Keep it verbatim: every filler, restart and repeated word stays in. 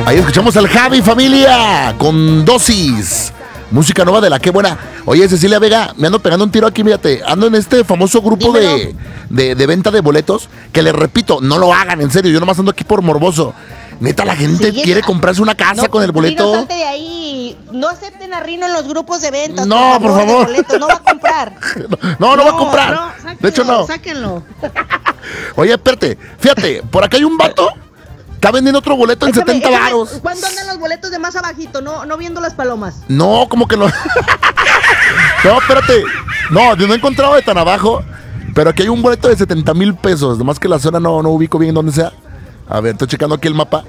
Ahí escuchamos al Javi, familia, con Dosis. Música nueva de la que buena. Oye, Cecilia Vega, me ando pegando un tiro aquí, fíjate. Ando en este famoso grupo de, de, de venta de boletos. Que les repito, no lo hagan, en serio. Yo nomás ando aquí por morboso. Neta, la gente sí, quiere comprarse una casa no, con el boleto. Rino, salte de ahí. No acepten a Rino en los grupos de ventas. No, por favor. Por favor. Boleto. No va a comprar. no, no, no va a comprar. No, sáquenlo, de hecho, no. Sáquenlo. Oye, espérate. Fíjate, por acá hay un vato. Está vendiendo otro boleto en échame, setenta varos. ¿Cuándo andan los boletos de más abajito? No, no viendo las palomas. No, como que no. No, espérate. No, yo no he encontrado de tan abajo. Pero aquí hay un boleto de setenta mil pesos. Nomás que la zona no, no ubico bien dónde sea. A ver, estoy checando aquí el mapa.